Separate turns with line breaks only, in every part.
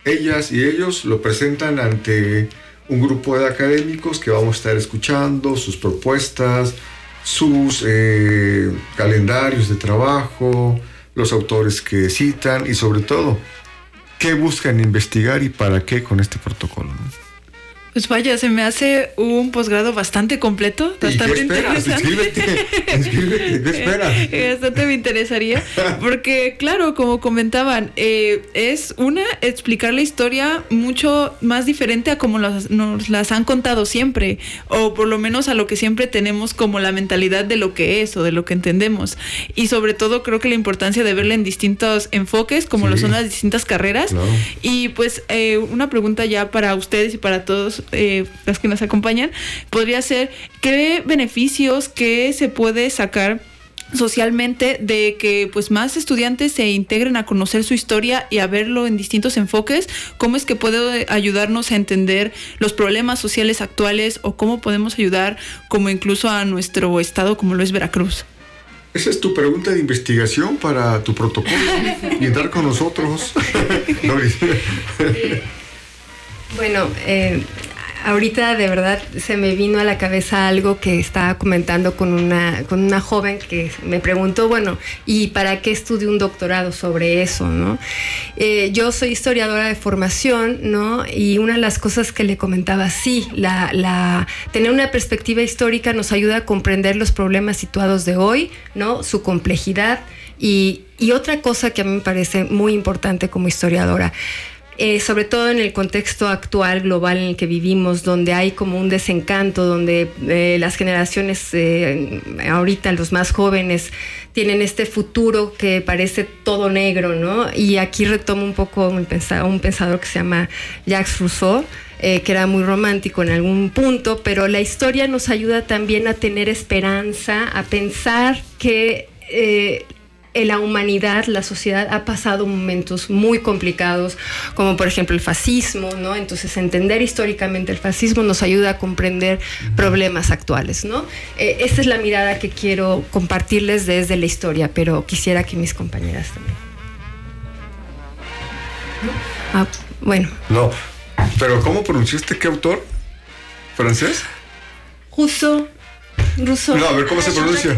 ellas y ellos lo presentan ante un grupo de académicos que vamos a estar escuchando sus propuestas, sus calendarios de trabajo, los autores que citan y sobre todo, qué buscan investigar y para qué con este protocolo, ¿no?
Pues vaya, se me hace un posgrado bastante completo, bastante interesante.
Inscríbete, ¿qué esperas?
Bastante me interesaría, porque claro, como comentaban, es explicar la historia mucho más diferente a como nos las han contado siempre, o por lo menos a lo que siempre tenemos como la mentalidad de lo que es o de lo que entendemos. Y sobre todo creo que la importancia de verla en distintos enfoques, como lo son las distintas carreras. Claro. Y pues una pregunta ya para ustedes y para todos las que nos acompañan, podría ser, ¿qué beneficios que se puede sacar socialmente de que pues más estudiantes se integren a conocer su historia y a verlo en distintos enfoques? ¿Cómo es que puede ayudarnos a entender los problemas sociales actuales o cómo podemos ayudar como incluso a nuestro estado como lo es Veracruz?
Esa es tu pregunta de investigación para tu protocolo y entrar con nosotros.
Bueno, ahorita de verdad se me vino a la cabeza algo que estaba comentando con una joven que me preguntó, bueno, ¿y para qué estudio un doctorado sobre eso, no? Yo soy historiadora de formación, ¿no? Y una de las cosas que le comentaba, sí, tener una perspectiva histórica nos ayuda a comprender los problemas situados de hoy, ¿no? Su complejidad y otra cosa que a mí me parece muy importante como historiadora, sobre todo en el contexto actual global en el que vivimos, donde hay como un desencanto, donde las generaciones ahorita los más jóvenes tienen este futuro que parece todo negro, ¿no? Y aquí retomo un poco un pensador que se llama Jacques Rousseau, que era muy romántico en algún punto, pero la historia nos ayuda también a tener esperanza, a pensar que la humanidad, la sociedad ha pasado momentos muy complicados, como por ejemplo el fascismo, ¿no? Entonces entender históricamente el fascismo nos ayuda a comprender problemas actuales, ¿no? Esta es la mirada que quiero compartirles desde la historia, pero quisiera que mis compañeras también. Bueno.
No, pero ¿cómo pronunciaste qué autor? ¿Francés?
Rousseau.
No, a ver, ¿cómo se pronuncia?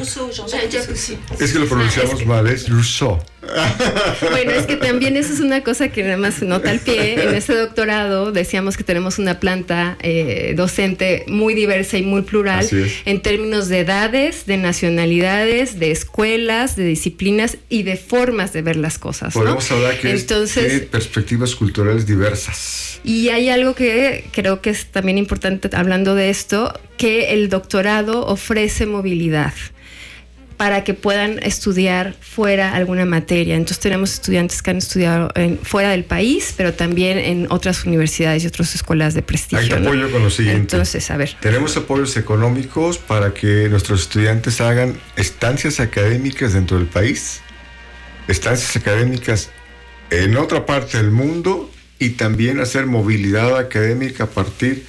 Es que lo pronunciamos mal, es Rousseau.
Bueno, es que también eso es una cosa que nada más nota al pie. En este doctorado decíamos que tenemos una planta docente muy diversa y muy plural en términos de edades, de nacionalidades, de escuelas, de disciplinas y de formas de ver las cosas, ¿no?
Podemos hablar que tiene perspectivas culturales diversas.
Y hay algo que creo que es también importante hablando de esto, que el doctorado ofrece movilidad para que puedan estudiar fuera alguna materia. Entonces tenemos estudiantes que han estudiado fuera del país, pero también en otras universidades y otras escuelas de prestigio.
Hay apoyo, ¿no? Con lo siguiente.
Entonces, a ver.
Tenemos apoyos económicos para que nuestros estudiantes hagan estancias académicas dentro del país, estancias académicas en otra parte del mundo y también hacer movilidad académica a partir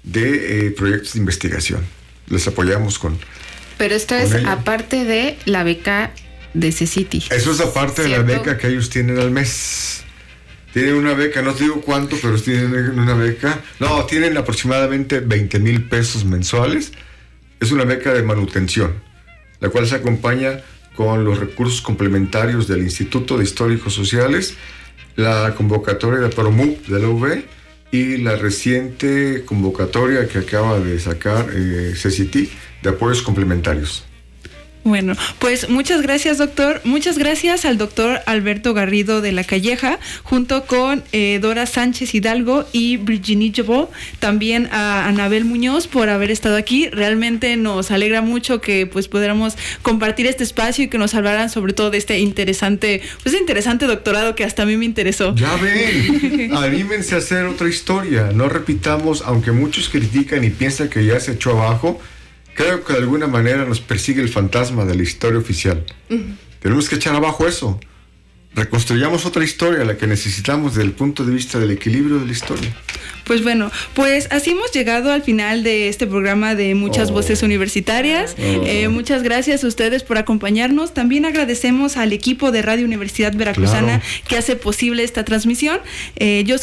de proyectos de investigación. Les apoyamos con...
Pero esto es ella. Aparte de la beca de CECITI.
Eso es aparte de la beca que ellos tienen al mes. Tienen una beca, no te digo cuánto, pero tienen una beca. No, tienen aproximadamente 20,000 pesos mensuales. Es una beca de manutención, la cual se acompaña con los recursos complementarios del Instituto de Históricos Sociales, la convocatoria de PROMUP de la UV y la reciente convocatoria que acaba de sacar CECITI de apoyos complementarios.
Bueno, pues muchas gracias, doctor. Muchas gracias al doctor Alberto Garrido de la Calleja, junto con Dora Sánchez Hidalgo y Virginie Jabot, también a Anabel Muñoz por haber estado aquí. Realmente nos alegra mucho que pues pudiéramos compartir este espacio y que nos hablaran sobre todo de este interesante doctorado que hasta a mí me interesó.
Ya ven, anímense a hacer otra historia. No repitamos, aunque muchos critican y piensan que ya se echó abajo. Creo que de alguna manera nos persigue el fantasma de la historia oficial. Tenemos que echar abajo eso. Reconstruyamos otra historia, la que necesitamos desde el punto de vista del equilibrio de la historia.
Pues bueno, pues así hemos llegado al final de este programa de Muchas Voces Universitarias. Muchas gracias a ustedes por acompañarnos. También agradecemos al equipo de Radio Universidad Veracruzana que hace posible esta transmisión. Yo